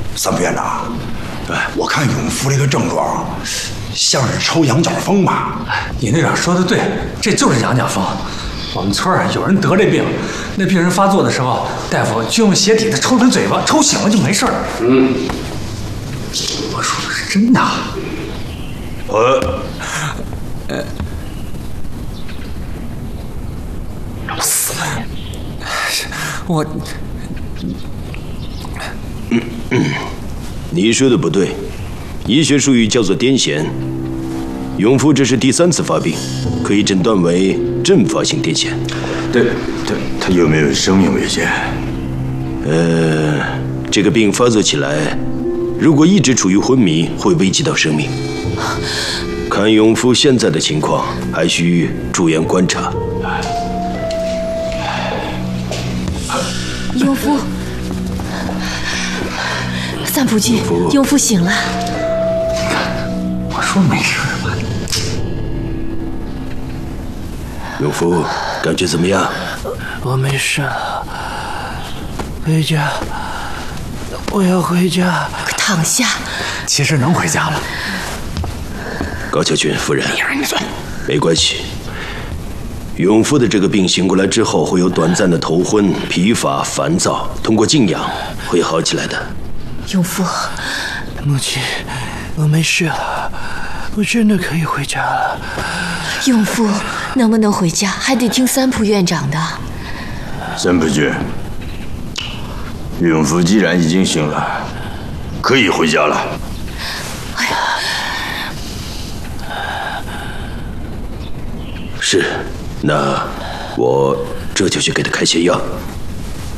三副院长，我看永福这个症状像是抽羊角风吧？ 尹队长说的对，这就是羊角风。我们村有人得这病，那病人发作的时候，大夫就用鞋底子抽他嘴巴，抽醒了就没事了。我说的是真的。死了！我。 你说的不对，医学术语叫做癫痫。永福这是第3次发病，可以诊断为阵发性癫痫。 对，他有没有生命危险？ 这个病发作起来，如果一直处于昏迷，会危及到生命。看永福现在的情况，还需住院观察。 永福，三浦君，永福醒了。 我说没事吧？ 永福，感觉怎么样？ 我没事了，回家，我要回家。 快躺下。 其实能回家了。 高桥君夫人，没关系。永福的这个病醒过来之后，会有短暂的头昏、疲乏、烦躁，通过静养会好起来的。 永福， 母亲，我没事了，我真的可以回家了。 永福，能不能回家还得听三浦院长的。 三浦君，永福既然已经醒了，可以回家了。 哎呀， 是，那我这就去给他开些药。